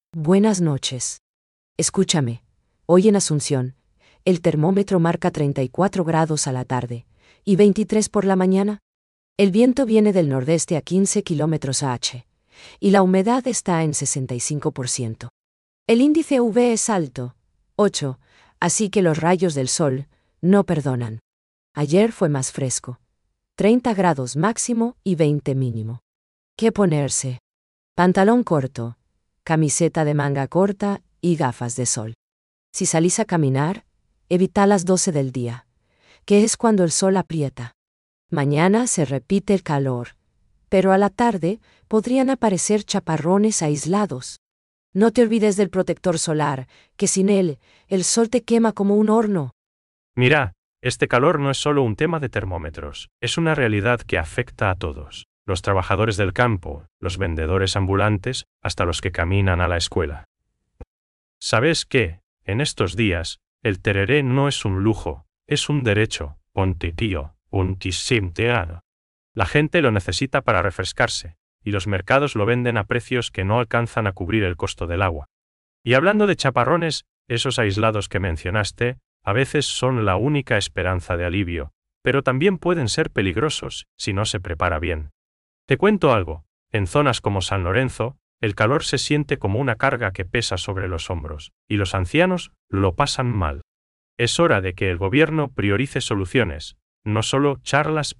Buenas noches. Escúchame. Hoy en Asunción, el termómetro marca 34 grados a la tarde y 23 por la mañana. El viento viene del nordeste a 15 km/h y la humedad está en 65%. El índice UV es alto, 8, así que los rayos del sol no perdonan. Ayer fue más fresco, 30 grados máximo y 20 mínimo. ¿Qué ponerse? Pantalón corto, camiseta de manga corta y gafas de sol. Si salís a caminar, evita las 12 del día, que es cuando el sol aprieta. Mañana se repite el calor, pero a la tarde podrían aparecer chaparrones aislados. No te olvides del protector solar, que sin él, el sol te quema como un horno. Mira, este calor no es solo un tema de termómetros, es una realidad que afecta a todos. Los trabajadores del campo, los vendedores ambulantes, hasta los que caminan a la escuela. ¿Sabes qué? En estos días, el tereré no es un lujo, es un derecho, ponte tío, un tisimteano. La gente lo necesita para refrescarse, y los mercados lo venden a precios que no alcanzan a cubrir el costo del agua. Y hablando de chaparrones, esos aislados que mencionaste, a veces son la única esperanza de alivio, pero también pueden ser peligrosos si no se prepara bien. Te cuento algo, en zonas como San Lorenzo, el calor se siente como una carga que pesa sobre los hombros, y los ancianos lo pasan mal. Es hora de que el gobierno priorice soluciones, no solo charlas.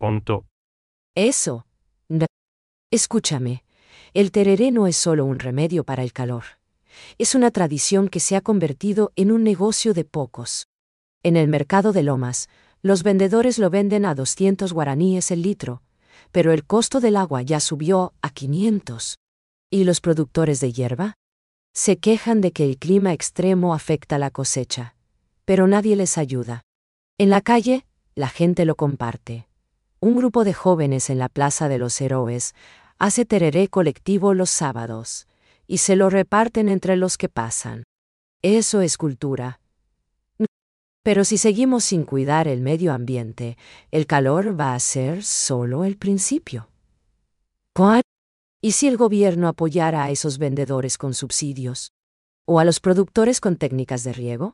Eso. Escúchame, el tereré no es solo un remedio para el calor. Es una tradición que se ha convertido en un negocio de pocos. En el mercado de Lomas, los vendedores lo venden a 200 guaraníes el litro, pero el costo del agua ya subió a 500. ¿Y los productores de hierba? Se quejan de que el clima extremo afecta la cosecha, pero nadie les ayuda. En la calle, la gente lo comparte. Un grupo de jóvenes en la Plaza de los Héroes hace tereré colectivo los sábados, y se lo reparten entre los que pasan. Eso es cultura. Pero si seguimos sin cuidar el medio ambiente, el calor va a ser solo el principio. ¿Y si el gobierno apoyara a esos vendedores con subsidios? ¿O a los productores con técnicas de riego?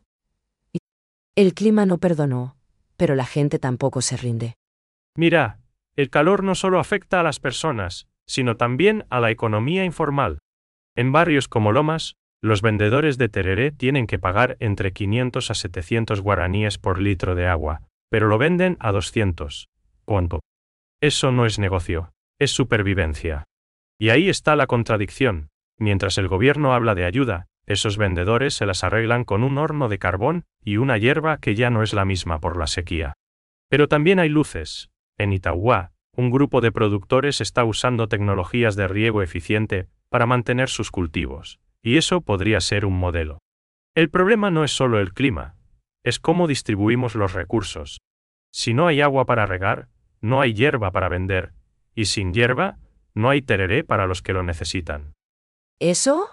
El clima no perdonó, pero la gente tampoco se rinde. Mira, el calor no solo afecta a las personas, sino también a la economía informal. En barrios como Lomas, los vendedores de tereré tienen que pagar entre 500 a 700 guaraníes por litro de agua, pero lo venden a 200. ¿Cuánto? Eso no es negocio, es supervivencia. Y ahí está la contradicción. Mientras el gobierno habla de ayuda, esos vendedores se las arreglan con un horno de carbón y una hierba que ya no es la misma por la sequía. Pero también hay luces. En Itauguá, un grupo de productores está usando tecnologías de riego eficiente para mantener sus cultivos, y eso podría ser un modelo. El problema no es solo el clima, es cómo distribuimos los recursos. Si no hay agua para regar, no hay hierba para vender, y sin hierba, no hay tereré para los que lo necesitan. ¿Eso?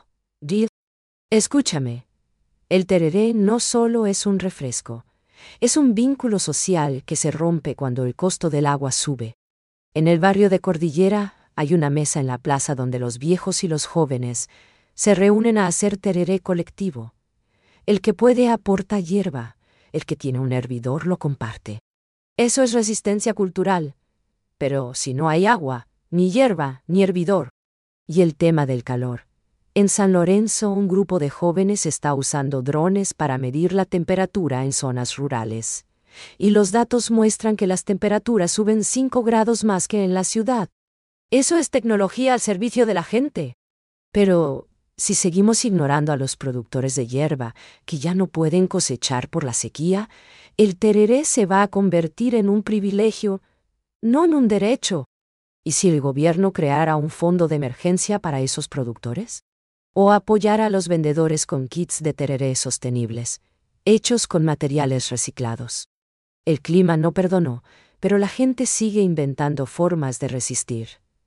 Escúchame. El tereré no solo es un refresco, es un vínculo social que se rompe cuando el costo del agua sube. En el barrio de Cordillera hay una mesa en la plaza donde los viejos y los jóvenes se reúnen a hacer tereré colectivo. El que puede aporta hierba, el que tiene un hervidor lo comparte. Eso es resistencia cultural. Pero si no hay agua, ni hierba, ni hervidor. Y el tema del calor. En San Lorenzo un grupo de jóvenes está usando drones para medir la temperatura en zonas rurales. Y los datos muestran que las temperaturas suben 5 grados más que en la ciudad. Eso es tecnología al servicio de la gente. Pero si seguimos ignorando a los productores de hierba, que ya no pueden cosechar por la sequía, el tereré se va a convertir en un privilegio, no en un derecho. ¿Y si el gobierno creara un fondo de emergencia para esos productores? ¿O apoyara a los vendedores con kits de tereré sostenibles, hechos con materiales reciclados? El clima no perdonó, pero la gente sigue inventando formas de resistir.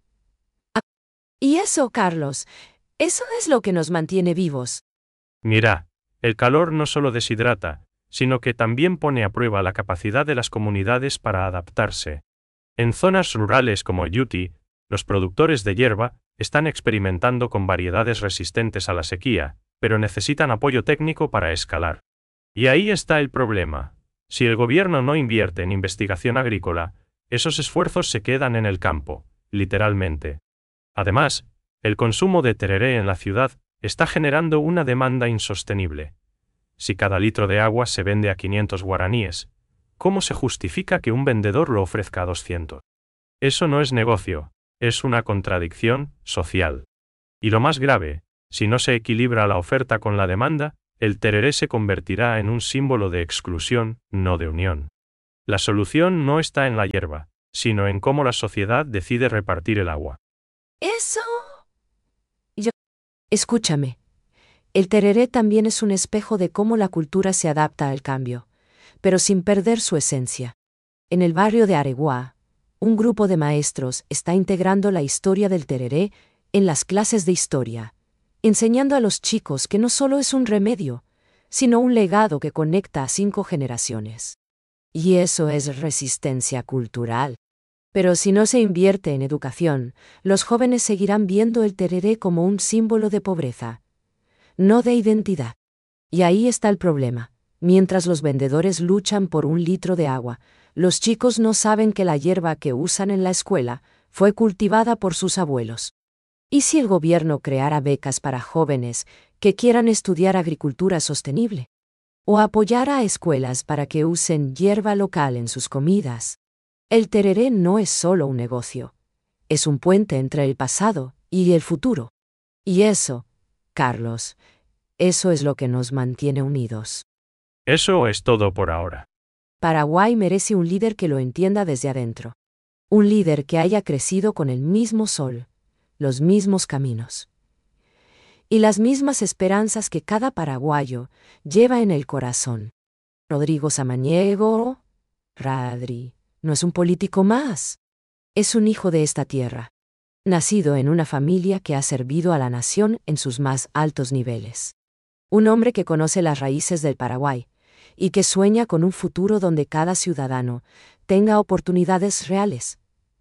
¿Y eso, Carlos? Eso es lo que nos mantiene vivos. Mira, el calor no solo deshidrata, sino que también pone a prueba la capacidad de las comunidades para adaptarse. En zonas rurales como Yuti, los productores de hierba están experimentando con variedades resistentes a la sequía, pero necesitan apoyo técnico para escalar. Y ahí está el problema. Si el gobierno no invierte en investigación agrícola, esos esfuerzos se quedan en el campo, literalmente. Además, el consumo de tereré en la ciudad está generando una demanda insostenible. Si cada litro de agua se vende a 500 guaraníes, ¿cómo se justifica que un vendedor lo ofrezca a 200? Eso no es negocio, es una contradicción social. Y lo más grave, si no se equilibra la oferta con la demanda, el tereré se convertirá en un símbolo de exclusión, no de unión. La solución no está en la hierba, sino en cómo la sociedad decide repartir el agua. Eso. Escúchame. El tereré también es un espejo de cómo la cultura se adapta al cambio, pero sin perder su esencia. En el barrio de Areguá, un grupo de maestros está integrando la historia del tereré en las clases de historia, enseñando a los chicos que no solo es un remedio, sino un legado que conecta a 5 generaciones. Y eso es resistencia cultural. Pero si no se invierte en educación, los jóvenes seguirán viendo el tereré como un símbolo de pobreza, no de identidad. Y ahí está el problema. Mientras los vendedores luchan por un litro de agua, los chicos no saben que la hierba que usan en la escuela fue cultivada por sus abuelos. ¿Y si el gobierno creara becas para jóvenes que quieran estudiar agricultura sostenible? ¿O apoyara a escuelas para que usen hierba local en sus comidas? El tereré no es solo un negocio, es un puente entre el pasado y el futuro. Y eso, Carlos, eso es lo que nos mantiene unidos. Eso es todo por ahora. Paraguay merece un líder que lo entienda desde adentro. Un líder que haya crecido con el mismo sol, los mismos caminos y las mismas esperanzas que cada paraguayo lleva en el corazón. Rodrigo Samaniego, Radri, no es un político más. Es un hijo de esta tierra, nacido en una familia que ha servido a la nación en sus más altos niveles. Un hombre que conoce las raíces del Paraguay y que sueña con un futuro donde cada ciudadano tenga oportunidades reales.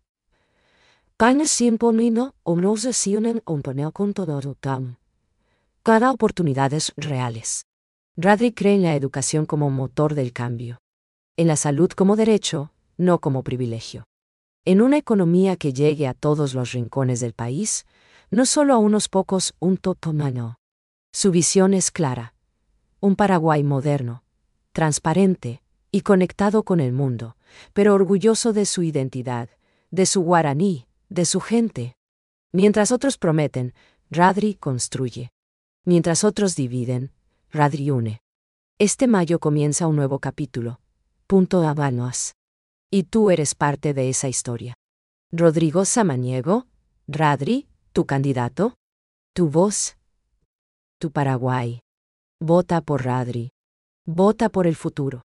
Cada oportunidades reales. Radri cree en la educación como motor del cambio. En la salud como derecho, no como privilegio. En una economía que llegue a todos los rincones del país, no solo a unos pocos, un totomano. Su visión es clara. Un Paraguay moderno, transparente y conectado con el mundo, pero orgulloso de su identidad, de su guaraní, de su gente. Mientras otros prometen, Radri construye. Mientras otros dividen, Radri une. Este mayo comienza un nuevo capítulo. Punto Habanos. Y tú eres parte de esa historia. Rodrigo Samaniego, Radri, tu candidato, tu voz, tu Paraguay. Vota por Radri. Vota por el futuro.